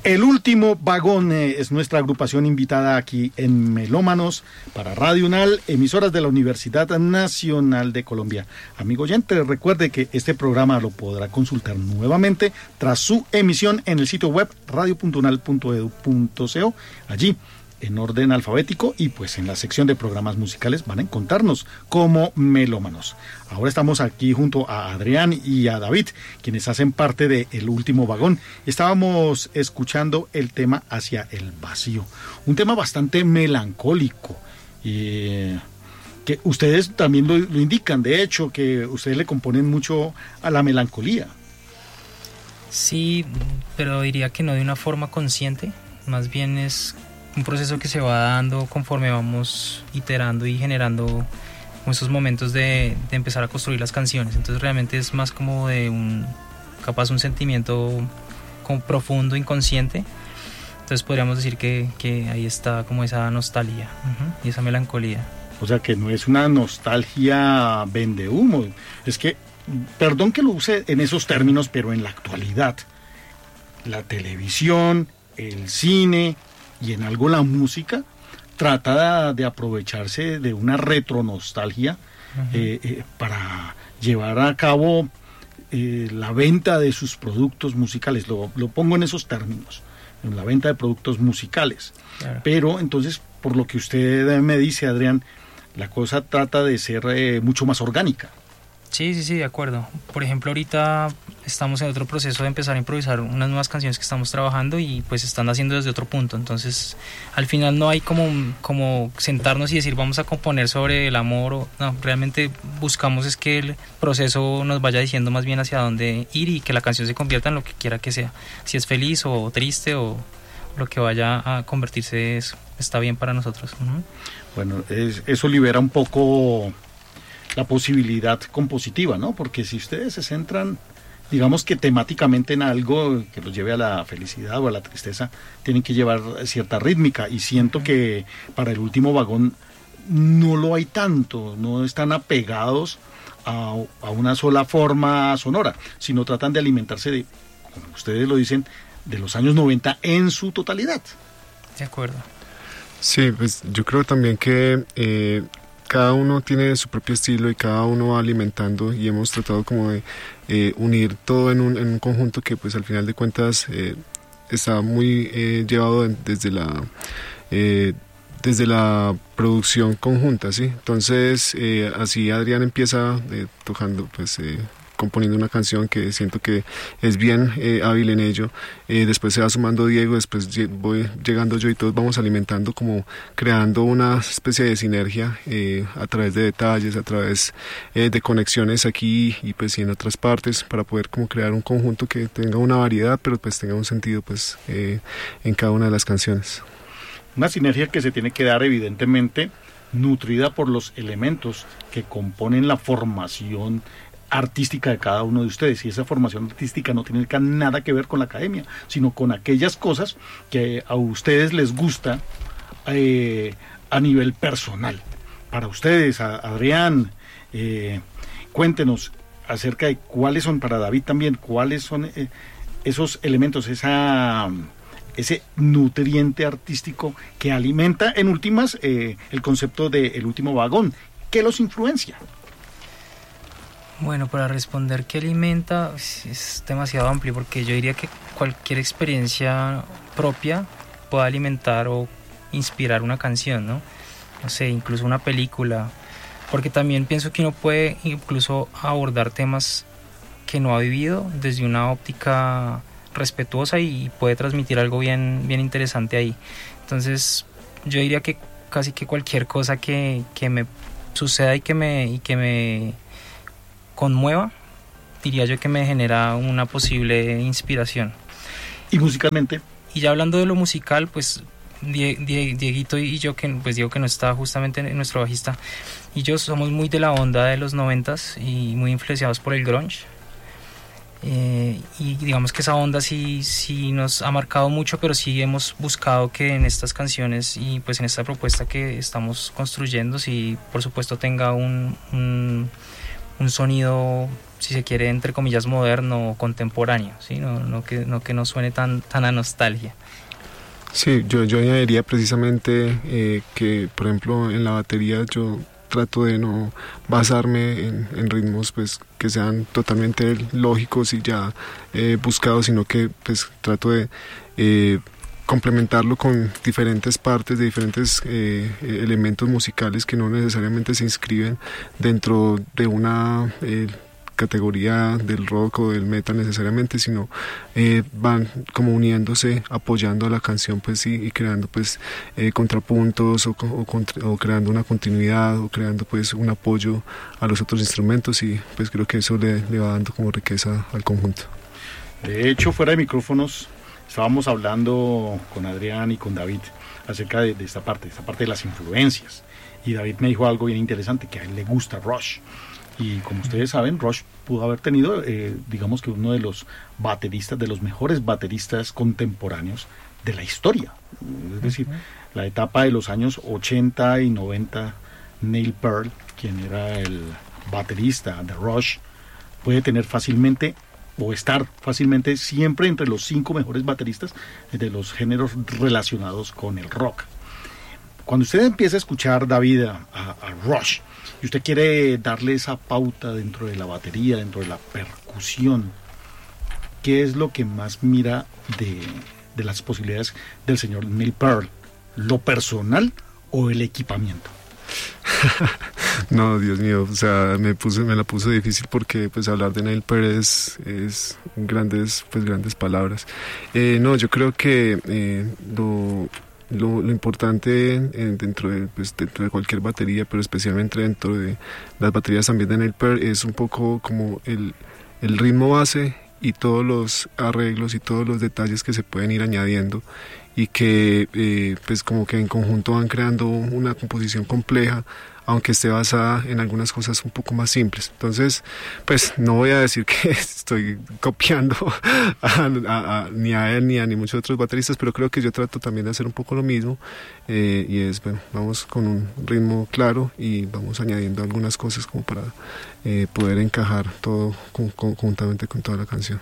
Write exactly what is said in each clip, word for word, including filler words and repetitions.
El último vagón eh, es nuestra agrupación invitada aquí en Melómanos para Radio UNAL, emisoras de la Universidad Nacional de Colombia. Amigo oyente, recuerde que este programa lo podrá consultar nuevamente tras su emisión en el sitio web radio punto unal punto edu punto co. Allí, en orden alfabético, y pues en la sección de programas musicales van a encontrarnos como Melómanos. Ahora estamos aquí junto a Adrián y a David, quienes hacen parte de El Último Vagón. Estábamos escuchando el tema Hacia el Vacío, un tema bastante melancólico, eh, que ustedes también lo, lo indican, de hecho, que ustedes le componen mucho a la melancolía. Sí, pero diría que no de una forma consciente, más bien es un proceso que se va dando conforme vamos iterando y generando esos momentos de, de empezar a construir las canciones. Entonces realmente es más como de un, capaz un sentimiento como profundo, inconsciente. Entonces podríamos decir que, que ahí está como esa nostalgia, uh-huh, y esa melancolía. O sea que no es una nostalgia vendehumo, es que, perdón que lo use en esos términos, pero en la actualidad, la televisión, el cine y en algo la música trata de, de aprovecharse de una retronostalgia, uh-huh, eh, eh, para llevar a cabo eh, la venta de sus productos musicales. Lo, lo pongo en esos términos, en la venta de productos musicales. Claro. Pero entonces, por lo que usted me dice, Adrián, la cosa trata de ser eh, mucho más orgánica. Sí, sí, sí, de acuerdo. Por ejemplo, ahorita estamos en otro proceso de empezar a improvisar unas nuevas canciones que estamos trabajando y pues están haciendo desde otro punto. Entonces, al final no hay como, como sentarnos y decir vamos a componer sobre el amor. O, no, realmente buscamos es que el proceso nos vaya diciendo más bien hacia dónde ir y que la canción se convierta en lo que quiera que sea. Si es feliz o triste o lo que vaya a convertirse es, está bien para nosotros. Uh-huh. Bueno, es, eso libera un poco la posibilidad compositiva, ¿no? Porque si ustedes se centran, digamos que temáticamente en algo que los lleve a la felicidad o a la tristeza, tienen que llevar cierta rítmica, y siento que para El Último Vagón no lo hay tanto, no están apegados a, a una sola forma sonora, sino tratan de alimentarse de, como ustedes lo dicen, de los años noventa en su totalidad. De acuerdo. Sí, pues yo creo también que eh, cada uno tiene su propio estilo y cada uno va alimentando, y hemos tratado como de eh, unir todo en un, en un conjunto que pues al final de cuentas eh, está muy eh, llevado en, desde la eh, desde la producción conjunta, ¿sí? Entonces eh, así Adrián empieza eh, tocando pues eh, componiendo una canción que siento que es bien eh, hábil en ello, eh, después se va sumando Diego, después voy llegando yo y todos vamos alimentando, como creando una especie de sinergia eh, a través de detalles, a través eh, de conexiones aquí y pues y en otras partes, para poder como crear un conjunto que tenga una variedad pero pues tenga un sentido pues eh, en cada una de las canciones. Una sinergia que se tiene que dar evidentemente nutrida por los elementos que componen la formación artística de cada uno de ustedes, y esa formación artística no tiene nada que ver con la academia, sino con aquellas cosas que a ustedes les gusta eh, a nivel personal. Para ustedes, a Adrián, eh, cuéntenos acerca de cuáles son, para David también, cuáles son eh, esos elementos, esa, ese nutriente artístico que alimenta en últimas eh, el concepto de El Último Vagón, que los influencia. Bueno, para responder qué alimenta es demasiado amplio, porque yo diría que cualquier experiencia propia puede alimentar o inspirar una canción, ¿no? No sé, incluso una película, porque también pienso que uno puede incluso abordar temas que no ha vivido desde una óptica respetuosa y puede transmitir algo bien, bien interesante ahí. Entonces, yo diría que casi que cualquier cosa que, que me suceda y que me... Y que me conmueva, diría yo que me genera una posible inspiración. ¿Y musicalmente? Y ya hablando de lo musical, pues Die, Die, Dieguito y yo, que pues digo que no está justamente nuestro bajista, y yo somos muy de la onda de los noventas y muy influenciados por el grunge, eh, y digamos que esa onda sí, sí nos ha marcado mucho, pero sí hemos buscado que en estas canciones y pues en esta propuesta que estamos construyendo, sí por supuesto tenga un, un un sonido, si se quiere, entre comillas, moderno o contemporáneo, ¿sí? No, no, que, no que no suene tan, tan a nostalgia. Sí, yo, yo añadiría precisamente eh, que, por ejemplo, en la batería yo trato de no basarme en, en ritmos pues que sean totalmente lógicos y ya eh, buscados, sino que pues trato de eh, complementarlo con diferentes partes de diferentes eh, elementos musicales que no necesariamente se inscriben dentro de una eh, categoría del rock o del metal necesariamente, sino eh, van como uniéndose, apoyando a la canción pues sí, y creando pues eh, contrapuntos o, o, o creando una continuidad o creando pues un apoyo a los otros instrumentos, y pues creo que eso le, le va dando como riqueza al conjunto. De hecho, fuera de micrófonos estábamos hablando con Adrián y con David acerca de, de esta parte, de esta parte de las influencias, y David me dijo algo bien interesante, que a él le gusta Rush. Y como ustedes saben, Rush pudo haber tenido, eh, digamos que uno de los bateristas, de los mejores bateristas contemporáneos de la historia. Es decir, uh-huh. la etapa de los años ochenta y noventa, Neil Peart, quien era el baterista de Rush, puede tener fácilmente, o estar fácilmente siempre entre los cinco mejores bateristas de los géneros relacionados con el rock. Cuando usted empieza a escuchar, David, a, a Rush, y usted quiere darle esa pauta dentro de la batería, dentro de la percusión, ¿qué es lo que más mira de, de las posibilidades del señor Neil Peart? ¿Lo personal o el equipamiento? No, Dios mío, o sea, me puse, me la puso difícil porque pues hablar de Neil Peart es, es grandes, pues grandes palabras. Eh, no, yo creo que eh, lo Lo, lo importante eh, dentro, de, pues, dentro de cualquier batería, pero especialmente dentro de las baterías también de Neil Peart, es un poco como el, el ritmo base y todos los arreglos y todos los detalles que se pueden ir añadiendo, y que eh, pues como que en conjunto van creando una composición compleja, aunque esté basada en algunas cosas un poco más simples. Entonces, pues no voy a decir que estoy copiando a, a, a, ni a él ni a ni muchos otros bateristas, pero creo que yo trato también de hacer un poco lo mismo, eh, y es, bueno, vamos con un ritmo claro y vamos añadiendo algunas cosas como para eh, poder encajar todo con, conjuntamente con toda la canción.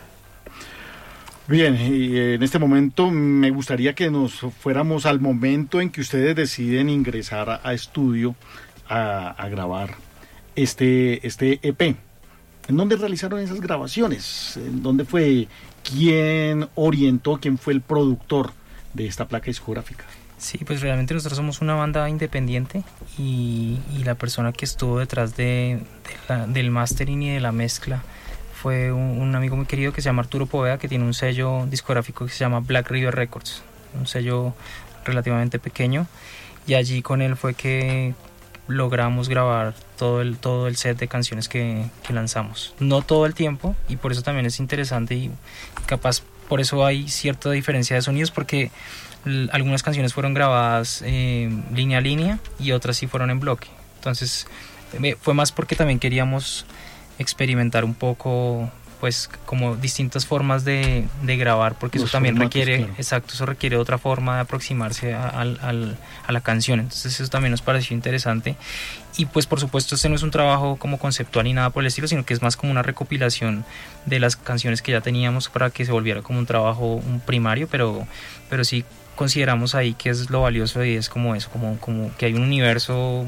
Bien, y en este momento me gustaría que nos fuéramos al momento en que ustedes deciden ingresar a, a estudio a, a grabar este, este E P. ¿En dónde realizaron esas grabaciones? ¿En dónde fue? ¿Quién orientó? ¿Quién fue el productor de esta placa discográfica? Sí, pues realmente nosotros somos una banda independiente, y, y la persona que estuvo detrás de, de la, del mastering y de la mezcla fue un, un amigo muy querido que se llama Arturo Poveda, que tiene un sello discográfico que se llama Black River Records, un sello relativamente pequeño, y allí con él fue que logramos grabar todo el, todo el set de canciones que, que lanzamos. No todo el tiempo, y por eso también es interesante, y capaz por eso hay cierta diferencia de sonidos, porque l- algunas canciones fueron grabadas eh, línea a línea y otras sí fueron en bloque. Entonces eh, fue más porque también queríamos experimentar un poco, pues como distintas formas de, de grabar, porque Los eso también formatos, requiere, claro. exacto, eso requiere otra forma de aproximarse a, a, a, a la canción. Entonces eso también nos pareció interesante, y pues por supuesto este no es un trabajo como conceptual ni nada por el estilo, sino que es más como una recopilación de las canciones que ya teníamos para que se volviera como un trabajo un primario, pero, pero sí consideramos ahí que es lo valioso, y es como eso, como, como que hay un universo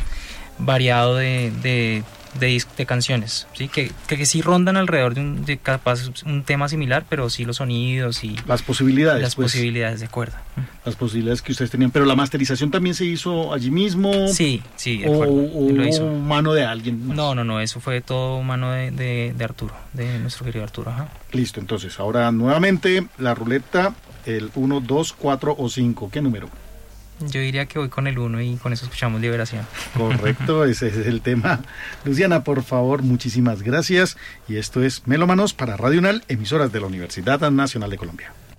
variado de, de De, de canciones, ¿sí? que, que, que sí rondan alrededor de, un, de capaz un tema similar, pero sí los sonidos y las posibilidades, las pues, posibilidades de cuerda, las posibilidades que ustedes tenían. Pero la masterización también se hizo allí mismo. Sí, sí, de o, acuerdo. o lo hizo. Mano de alguien más. No, no, no, eso fue todo mano de, de, de Arturo, de nuestro querido Arturo. Ajá. Listo, entonces ahora nuevamente la ruleta, el uno, dos, cuatro o cinco. ¿Qué número? Yo diría que voy con el uno, y con eso escuchamos Liberación. Correcto, ese es el tema. Luciana, por favor, muchísimas gracias. Y esto es Melómanos para Radio UNAL, emisoras de la Universidad Nacional de Colombia.